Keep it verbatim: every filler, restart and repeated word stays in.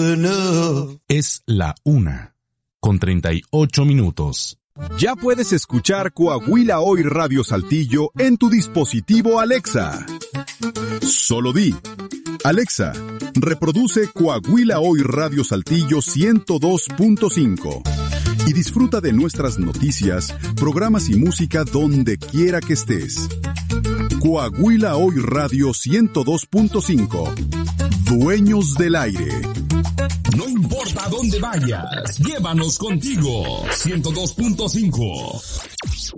enough. Es la una, con treinta y ocho minutos. Ya puedes escuchar Coahuila Hoy Radio Saltillo en tu dispositivo Alexa. Solo di: Alexa, reproduce Coahuila Hoy Radio Saltillo ciento dos punto cinco y disfruta de nuestras noticias, programas y música donde quiera que estés. Coahuila Hoy Radio ciento dos punto cinco. Dueños del aire. No importa dónde vayas, llévanos contigo. ciento dos punto cinco.